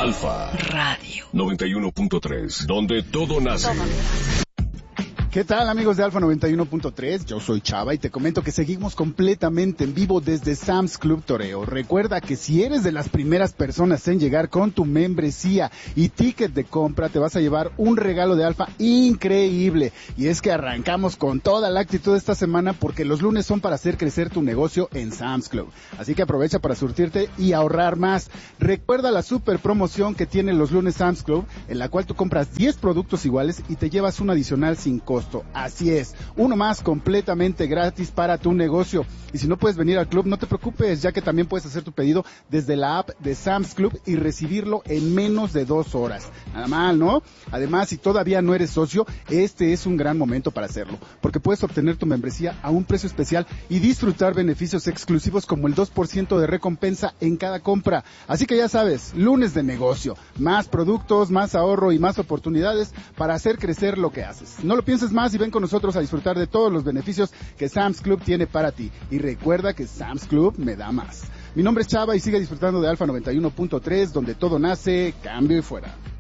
Alfa Radio 91.3, donde todo nace. ¿Qué tal, amigos de Alfa 91.3? Yo soy Chava y te comento que seguimos completamente en vivo desde Sam's Club Toreo. Recuerda que si eres de las primeras personas en llegar con tu membresía y ticket de compra, te vas a llevar un regalo de Alfa increíble. Y es que arrancamos con toda la actitud esta semana porque los lunes son para hacer crecer tu negocio en Sam's Club. Así que aprovecha para surtirte y ahorrar más. Recuerda la super promoción que tienen los lunes Sam's Club, en la cual tú compras 10 productos iguales y te llevas un adicional sin costo. Así es, uno más completamente gratis para tu negocio. Y si no puedes venir al club, no te preocupes, ya que también puedes hacer tu pedido desde la app de Sam's Club y recibirlo en menos de 2 horas. Nada mal, ¿no? Además, si todavía no eres socio, este es un gran momento para hacerlo, porque puedes obtener tu membresía a un precio especial y disfrutar beneficios exclusivos como el 2% de recompensa en cada compra. Así que ya sabes, lunes de negocio, más productos, más ahorro y más oportunidades para hacer crecer lo que haces. No lo pienses más y ven con nosotros a disfrutar de todos los beneficios que Sam's Club tiene para ti. Y recuerda que Sam's Club me da más. Mi nombre es Chava y sigue disfrutando de Alfa 91.3, donde todo nace, cambio y fuera.